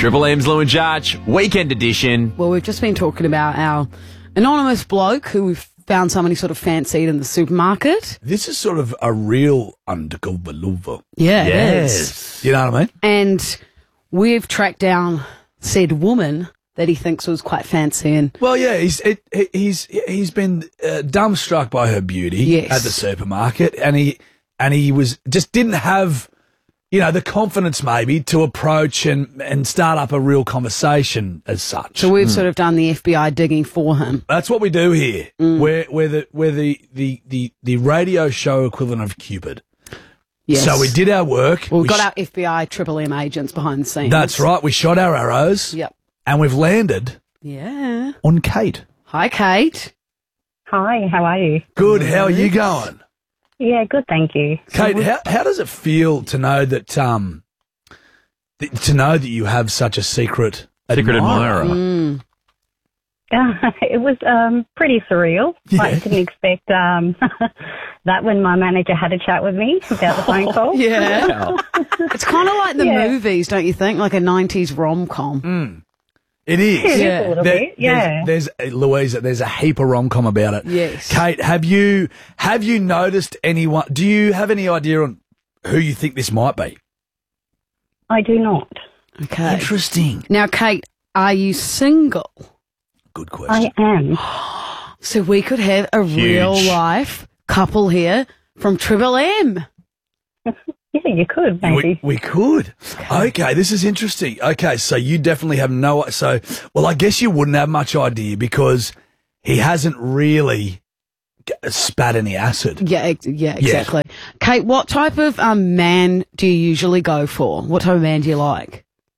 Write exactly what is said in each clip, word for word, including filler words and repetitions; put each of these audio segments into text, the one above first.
Triple M's Lou and Jarch, weekend edition. Well, we've just been talking about our anonymous bloke who we've found somebody sort of fancied in the supermarket. This is sort of a real undercover lover. Yeah, it Yes. is. You know what I mean? And we've tracked down said woman that he thinks was quite fancy. And Well, yeah, he's it, he's he's been uh, dumbstruck by her beauty Yes. at the supermarket, and he and he was just didn't have, you know, the confidence maybe to approach and and start up a real conversation as such. so we've sort of done the F B I digging for him. That's what we do here. We're we're the we're the, the, the, the radio show equivalent of Cupid. Yes. So we did our work. Well, we've We got sh- our F B I Triple M agents behind the scenes. That's right. We shot our arrows. Yep. And we've landed Yeah. on Kate. Hi, Kate. Hi, how are you? Good. How are you going? Yeah, good, thank you. Kate, how, how does it feel to know that um th- to know that you have such a secret Secret admirer? admirer. Mm. Uh, it was um, pretty surreal. Yeah. I didn't expect um, that when my manager had a chat with me about the phone call. Yeah. Wow. It's kind of like the Yeah. movies, don't you think? Like a nineties rom-com. It is. It is Yeah. a little There- bit, yeah. There's, there's uh, Louisa. There's a heap of rom com about it. Yes. Kate, have you have you noticed anyone? Do you have any idea on who you think this might be? I do not. Okay. Interesting. Now, Kate, are you single? Good question. I am. So we could have a Huge. real life couple here from Triple M. Yeah, you could, we, maybe. we could. Okay, this is interesting. Okay, so you definitely have no. So, well, I guess you wouldn't have much idea because he hasn't really g- spat any acid. Yeah, ex- yeah, exactly. Kate, what type of um, man do you usually go for? What type of man do you like?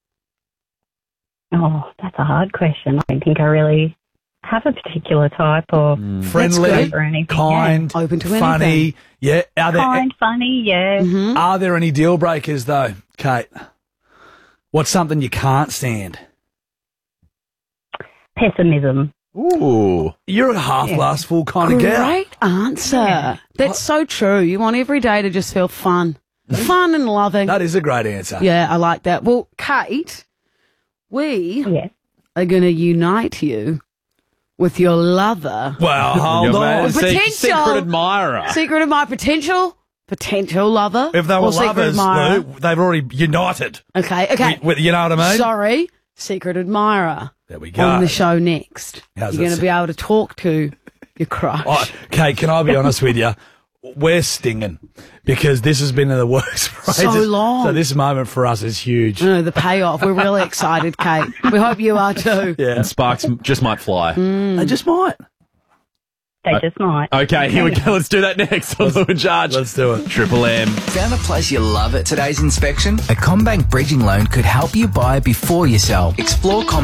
Oh, that's a hard question. I don't think I really have a particular type or Friendly, good. or anything. kind, Open to funny. anything. Yeah. Are there Kind, funny, yeah. Mm-hmm. are there any deal breakers though, Kate? What's something you can't stand? Pessimism. Ooh. You're a half glass full kind of gal. Great answer. That's so true. You want every day to just feel fun. Fun and loving. That is a great answer. Yeah, I like that. Well, Kate, we Yes. are going to unite you with your lover. Well, hold Your man- on. But- se- Potential. Secret admirer. Secret of my potential, potential lover. If they or were secret lovers, admirer. Lou, they've already united. Okay, okay. With- you know what I mean? Sorry, secret admirer. There we go. On the show next. How's You're going that to be able to talk to your crush. Oh, Kate, can I be honest with you? We're stinging because this has been in the works for So ages. long. So this moment for us is huge. No, the payoff. We're really excited, Kate. We hope you are too. Yeah, And sparks m- just might fly. Mm. they just might. They just might. Okay, here we go. Let's do that next on Lou and Jarch. Let's do it. Triple M. Found a place you love at today's inspection? A CommBank bridging loan could help you buy before you sell. Explore CommBank